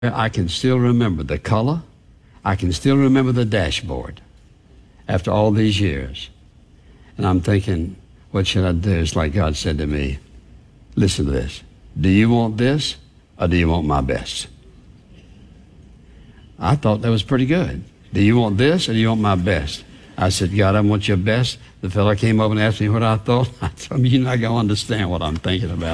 I can still remember the color. I can still remember the dashboard after all these years. And I'm thinking, what should I do? It's like God said to me, listen to this. Do you want this or do you want my best? I thought that was pretty good. Do you want this or do you want my best? I said, God, I want your best. The fellow came over and asked me what I thought. I told him, you're not going to understand what I'm thinking about.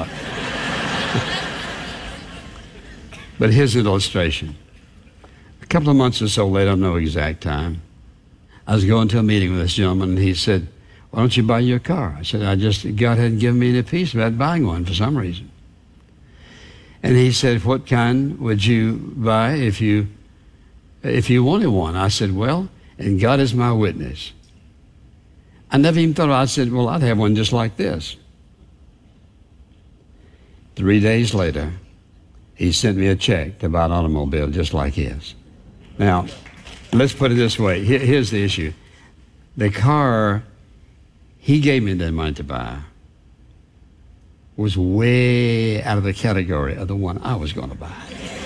But here's an illustration. A couple of months or so later, I don't know exact time, I was going to a meeting with this gentleman, and he said, why don't you buy your car? I said, God hadn't given me any peace about buying one for some reason. And he said, what kind would you buy if you wanted one? I said, well, and God is my witness. I never even thought about it. I said, well, I'd have one just like this. 3 days later, he sent me a check to buy an automobile just like his. Now, let's put it this way. Here's the issue. The car he gave me the money to buy was way out of the category of the one I was going to buy.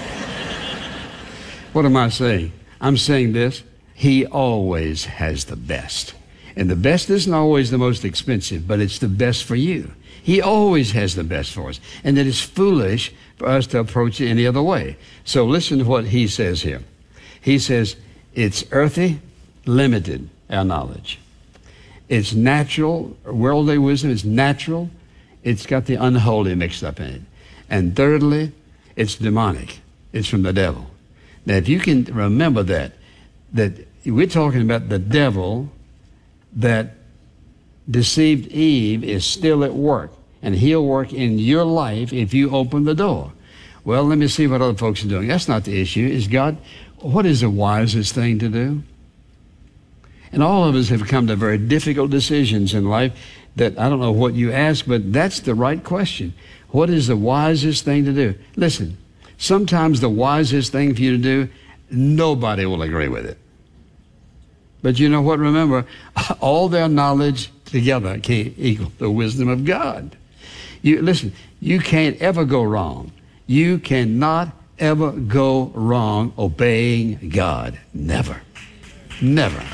What am I saying? I'm saying this. He always has the best. And the best isn't always the most expensive, but it's the best for you. He always has the best for us. And it is foolish for us to approach it any other way. So listen to what he says here. He says, it's earthy, limited, our knowledge. It's natural, worldly wisdom is natural. It's got the unholy mixed up in it. And thirdly, it's demonic. It's from the devil. Now, if you can remember that we're talking about the devil that deceived Eve is still at work, and he'll work in your life if you open the door. Well, let me see what other folks are doing. That's not the issue. Is God, what is the wisest thing to do? And all of us have come to very difficult decisions in life that I don't know what you ask, but that's the right question. What is the wisest thing to do? Listen, sometimes the wisest thing for you to do, nobody will agree with it. But you know what? Remember, all their knowledge together can't equal the wisdom of God. Listen, you can't ever go wrong. You cannot ever go wrong obeying God. Never. Never.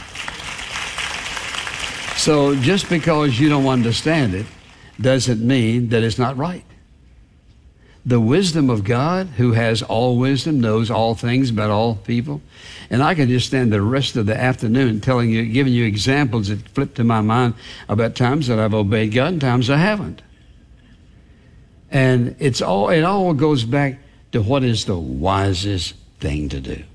So just because you don't understand it doesn't mean that it's not right. The wisdom of God, who has all wisdom, knows all things about all people. And I could just spend the rest of the afternoon telling you, giving you examples that flip to my mind about times that I've obeyed God and times I haven't. And it all goes back to what is the wisest thing to do.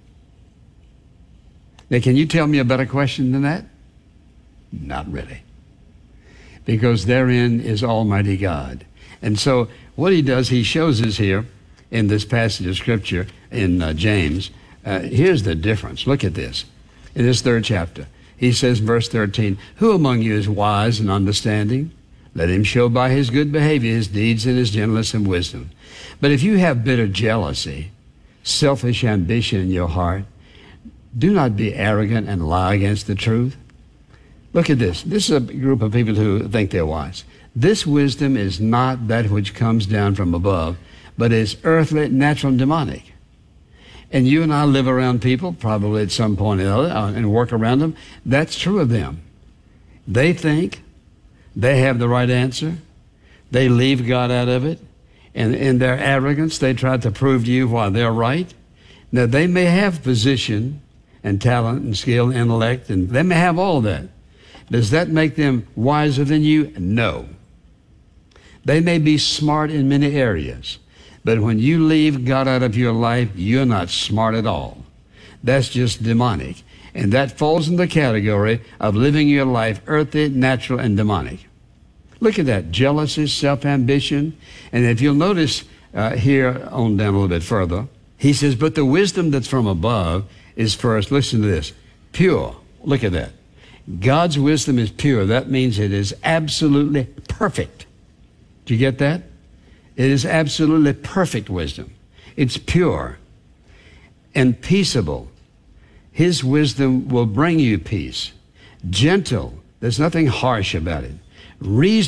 Now, can you tell me a better question than that? Not really. Because therein is Almighty God. And so what he does, he shows us here in this passage of Scripture in James. Here's the difference. Look at this. In this 3rd chapter, he says, verse 13, who among you is wise and understanding? Let him show by his good behavior his deeds and his gentleness and wisdom. But if you have bitter jealousy, selfish ambition in your heart, do not be arrogant and lie against the truth. Look at this. This is a group of people who think they're wise. This wisdom is not that which comes down from above, but is earthly, natural, and demonic. And you and I live around people, probably at some point or other, and work around them. That's true of them. They think they have the right answer. They leave God out of it. And in their arrogance, they try to prove to you why they're right. Now, they may have position and talent and skill and intellect, and they may have all that. Does that make them wiser than you? No. They may be smart in many areas, but when you leave God out of your life, you're not smart at all. That's just demonic. And that falls in the category of living your life earthly, natural, and demonic. Look at that. Jealousy, self-ambition. And if you'll notice here on down a little bit further, he says, but the wisdom that's from above is first, listen to this, pure. Look at that. God's wisdom is pure. That means it is absolutely perfect. Do you get that? It is absolutely perfect wisdom. It's pure and peaceable. His wisdom will bring you peace. Gentle. There's nothing harsh about it.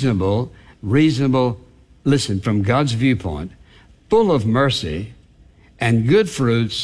Reasonable, listen, from God's viewpoint, full of mercy And good fruits